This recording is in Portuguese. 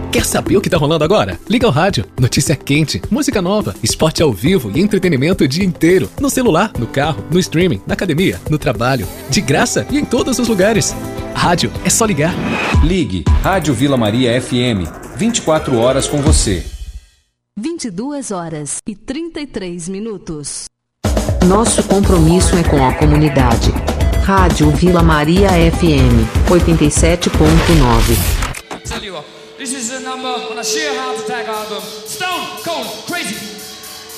Quer saber o que tá rolando agora? Liga o rádio, notícia quente, música nova, esporte ao vivo e entretenimento o dia inteiro. No celular, no carro, no streaming, na academia, no trabalho. De graça e em todos os lugares. Rádio, é só ligar. Ligue Rádio Vila Maria FM. 24 horas com você. 22h33. Nosso compromisso é com a comunidade. Rádio Vila Maria FM 87.9. This is a number on a sheer heart attack album, Stone Cold Crazy.